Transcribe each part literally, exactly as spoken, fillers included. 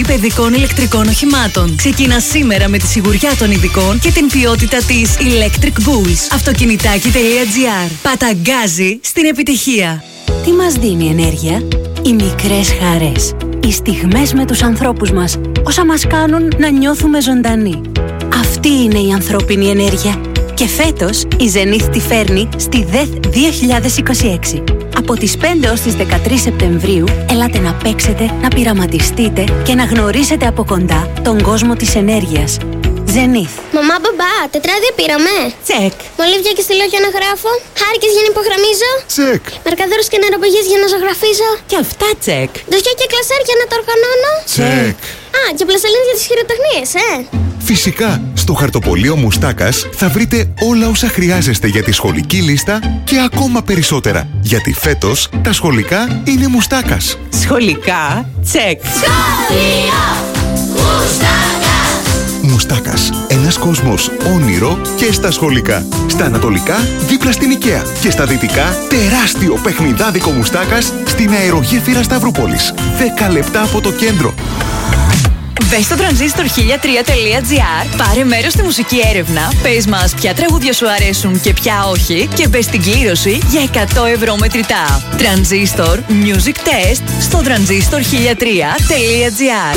συσκευή παιδικών ηλεκτρικών οχημάτων. Ξεκινά σήμερα με τη σιγουριά των ειδικών και την ποιότητα της Electric Bulls. Αυτοκινητάκι.gr. Παταγκάζει στην επιτυχία. Τι μας δίνει ενέργεια? Οι μικρές χαρές. Οι στιγμές με τους ανθρώπους μας. Όσα μας κάνουν να νιώθουμε ζωντανοί. Αυτή είναι η ανθρώπινη ενέργεια. Και φέτος η Zenith τη φέρνει στη ΔΕΘ δύο χιλιάδες είκοσι έξι. Από τις πέντε ως τις δεκατρείς Σεπτεμβρίου, ελάτε να παίξετε, να πειραματιστείτε και να γνωρίσετε από κοντά τον κόσμο της ενέργειας. Zenith. Μαμά, μπαμπά, τετράδια πήραμε. Τσεκ. Μολύβια και στυλό για να γράφω. Χάρηκες για να υπογραμμίζω. Τσεκ. Μαρκαδόρους και νεροπηγές για να ζωγραφίζω. Και αυτά τσεκ. Ντοσιά και κλασέρ για να τα οργανώνω. Τσεκ. Α, και πλαστελίνες για τις χειροτεχνίες, ε. Φυσικά, στο χαρτοπολείο Μουστάκας θα βρείτε όλα όσα χρειάζεστε για τη σχολική λίστα και ακόμα περισσότερα. Γιατί φέτος τα σχολικά είναι Μουστάκας. Σχολικά τσεκ. Σχολείο Μουστάκας. Μουστάκας. Ένας κόσμος όνειρο και στα σχολικά. Στα ανατολικά, δίπλα στην IKEA. Και στα δυτικά, τεράστιο παιχνιδάδικο Μουστάκας στην αερογέφυρα Σταυρούπολης. δέκα λεπτά από το κέντρο. Μπες στο τρανζίστορ χίλια τρία τελεία τζι άρ, πάρε μέρος στη μουσική έρευνα, πες μας ποια τραγούδια σου αρέσουν και ποια όχι και μπες στην κλήρωση για εκατό ευρώ μετρητά. Τρανζίστορ Music Test στο τρανζίστορ χίλια τρία τελεία τζι άρ.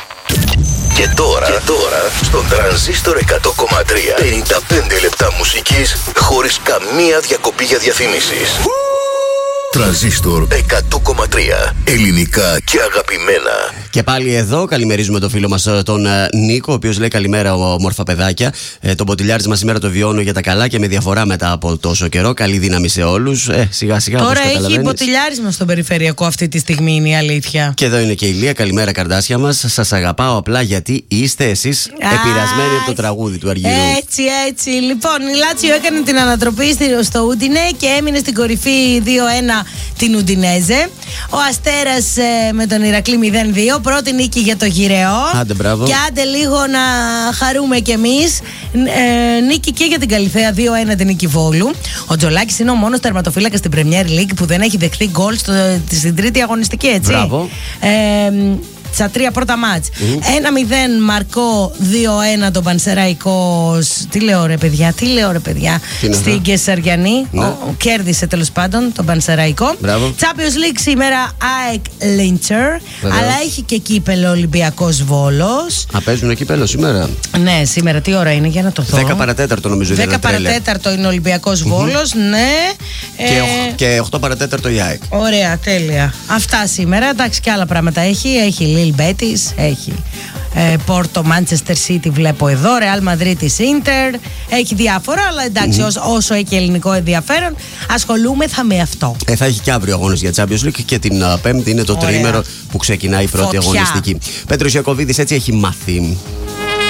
Και τώρα, και τώρα στον Τρανζίστορ εκατό κόμμα τρία, πενήντα πέντε λεπτά μουσικής χωρίς καμία διακοπή για διαφημίσεις. Τρανζίστορ εκατό κόμμα τρία. Ελληνικά και αγαπημένα. Και πάλι εδώ καλημερίζουμε τον φίλο μας τον ε, Νίκο, ο οποίος λέει καλημέρα, όμορφα παιδάκια. Ε, το ποτηλιάρισμα σήμερα το βιώνω για τα καλά και με διαφορά μετά από τόσο καιρό. Καλή δύναμη σε όλους. Ε, σιγά σιγά. Τώρα έχει ποτηλιάρισμα στον περιφερειακό αυτή τη στιγμή, είναι η αλήθεια. Και εδώ είναι και η Λία. Καλημέρα, καρδάσια μας. Σας αγαπάω απλά γιατί είστε εσείς επηρεασμένοι από το τραγούδι του Αργυρού. Έτσι, έτσι. Λοιπόν, η Λάτσιο έκανε την ανατροπή στο Ούντινε και έμεινε στην κορυφή δύο ένα την Ουντινέζε. Ο Αστέρας ε, με τον Ηρακλή μηδέν δύο. Πρώτη νίκη για το Γυραιό. Άντε, μπράβο. Και άντε λίγο να χαρούμε κι εμείς. Ε, νίκη και για την Καλιθέα δύο ένα την νίκη Βόλου. Ο Τζολάκης είναι ο μόνος τερματοφύλακας στην Premier League που δεν έχει δεχθεί γκολ στην τρίτη αγωνιστική, έτσι. Μπράβο. Ε, στα τρία πρώτα μάτς. Mm. ένα μηδέν Μαρκό, δύο ένα τον Πανσεραϊκό. Τι λέω ρε παιδιά, τι λέω ρε παιδιά. Στην Κεσαριανή. Ναι. Ο, κέρδισε τέλος πάντων τον Πανσεραϊκό. Champions League σήμερα ΑΕΚ Λίντσερ. Αλλά έχει και κύπελο Ολυμπιακός Βόλος. Α, παίζουν κύπελο σήμερα. Ναι, σήμερα τι ώρα είναι για να το δω. δέκα παρατέταρτο νομίζω. δέκα παρατέταρτο είναι Ολυμπιακός mm-hmm. Βόλος, ναι. Και, ε... και οκτώ παρατέταρτο η ΑΕΚ. Ωραία, τέλεια. Αυτά σήμερα. Εντάξει, και άλλα πράγματα έχει. Έχει Λίλ Μπέτις, έχει Πόρτο, Μάντσεστερ Σίτι βλέπω εδώ, Ρεάλ Μαδρίτης, Ίντερ, έχει διάφορα, αλλά εντάξει, mm-hmm. όσο, όσο έχει ελληνικό ενδιαφέρον, ασχολούμεθα με αυτό. Ε, θα έχει και αύριο αγώνες για Champions League και την uh, Πέμπτη είναι το Ωραία. Τρίμερο που ξεκινάει η πρώτη Φωτιά. Αγωνιστική. Πέτρος Ιακωβίδης έτσι έχει μάθει.